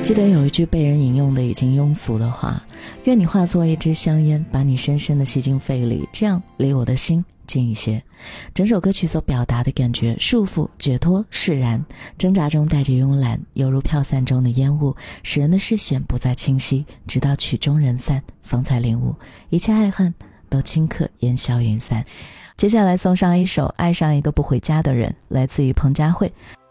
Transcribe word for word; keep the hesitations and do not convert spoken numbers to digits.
记得有一句被人引用的已经庸俗的话，愿你化作一支香烟，把你深深的吸进肺里，这样离我的心近一些。整首歌曲所表达的感觉，束缚、解脱、释然，挣扎中带着慵懒，犹如飘散中的烟雾，使人的视线不再清晰，直到曲终人散，方才领悟，一切爱恨都顷刻烟消云散。接下来送上一首《爱上一个不回家的人》，来自于彭佳慧。